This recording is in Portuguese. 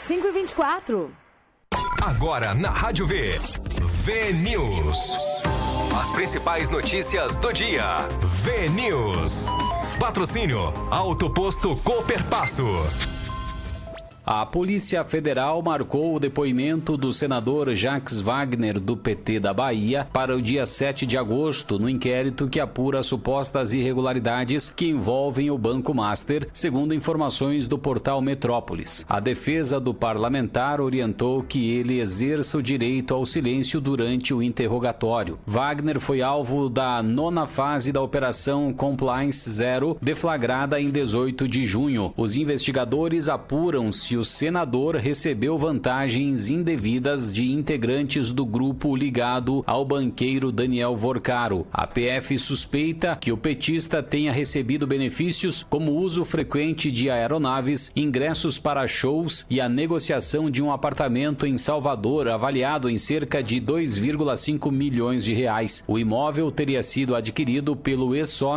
5h24. Agora na Rádio V. V-News. As principais notícias do dia. V-News. Patrocínio Auto Posto Cooperpasso. A Polícia Federal marcou o depoimento do senador Jacques Wagner, do PT da Bahia, para o dia 7 de agosto, no inquérito que apura supostas irregularidades que envolvem o Banco Master, segundo informações do portal Metrópolis. A defesa do parlamentar orientou que ele exerça o direito ao silêncio durante o interrogatório. Wagner foi alvo da 9ª fase da Operação Compliance Zero, deflagrada em 18 de junho. Os investigadores apuram se o senador recebeu vantagens indevidas de integrantes do grupo ligado ao banqueiro Daniel Vorcaro. A PF suspeita que o petista tenha recebido benefícios como uso frequente de aeronaves, ingressos para shows e a negociação de um apartamento em Salvador avaliado em cerca de 2,5 milhões de reais. O imóvel teria sido adquirido pelo ex-sócio